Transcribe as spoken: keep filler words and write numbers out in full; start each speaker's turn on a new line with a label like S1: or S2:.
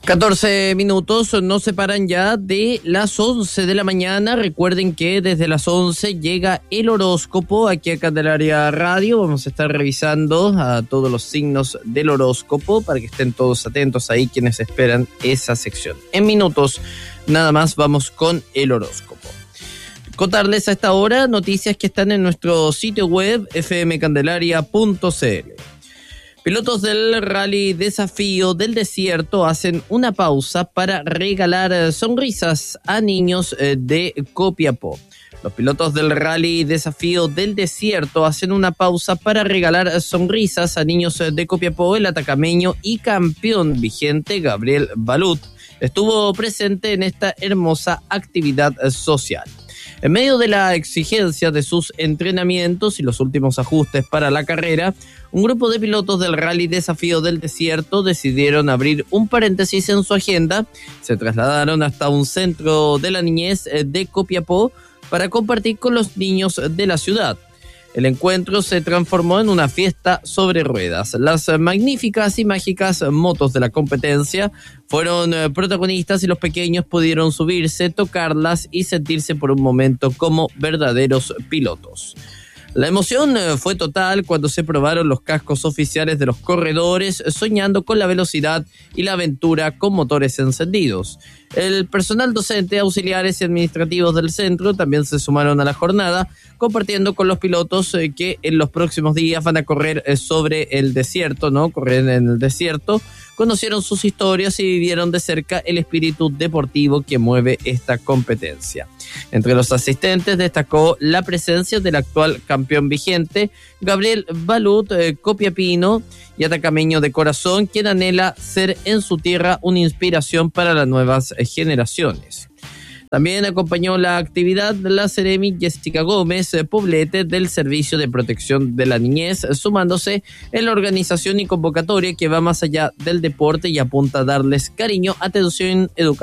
S1: catorce minutos nos separan ya de las once de la mañana. Recuerden que desde las once llega el horóscopo aquí a Candelaria Radio. Vamos a estar revisando a todos los signos del horóscopo para que estén todos atentos ahí quienes esperan esa sección. En minutos nada más vamos con el horóscopo. Contarles a esta hora noticias que están en nuestro sitio web f m candelaria punto c l. Pilotos del Rally Desafío del Desierto hacen una pausa para regalar sonrisas a niños de Copiapó. Los pilotos del Rally Desafío del Desierto hacen una pausa para regalar sonrisas a niños de Copiapó. El atacameño y campeón vigente Gabriel Balut estuvo presente en esta hermosa actividad social. En medio de la exigencia de sus entrenamientos y los últimos ajustes para la carrera, un grupo de pilotos del Rally Desafío del Desierto decidieron abrir un paréntesis en su agenda. Se trasladaron hasta un centro de la niñez de Copiapó para compartir con los niños de la ciudad. El encuentro se transformó en una fiesta sobre ruedas. Las magníficas y mágicas motos de la competencia fueron protagonistas y los pequeños pudieron subirse, tocarlas y sentirse por un momento como verdaderos pilotos. La emoción fue total cuando se probaron los cascos oficiales de los corredores, soñando con la velocidad y la aventura con motores encendidos. El personal docente, auxiliares y administrativos del centro también se sumaron a la jornada, compartiendo con los pilotos que en los próximos días van a correr sobre el desierto, ¿no? Correr en el desierto. Conocieron sus historias y vivieron de cerca el espíritu deportivo que mueve esta competencia. Entre los asistentes destacó la presencia del actual campeón vigente, Gabriel Balut, eh, copiapino y atacameño de corazón, quien anhela ser en su tierra una inspiración para las nuevas generaciones. También acompañó la actividad la Seremi Jessica Gómez, eh, Poblete del Servicio de Protección de la Niñez, sumándose en la organización y convocatoria que va más allá del deporte y apunta a darles cariño, atención, educación